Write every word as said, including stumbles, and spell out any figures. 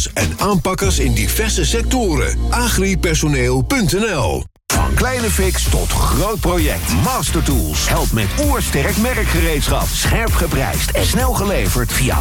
en aanpakkers in diverse sectoren. agripersoneel punt n l. Van kleine fix tot groot project. Mastertools helpt met oersterk merkgereedschap. Scherp geprijsd en snel geleverd via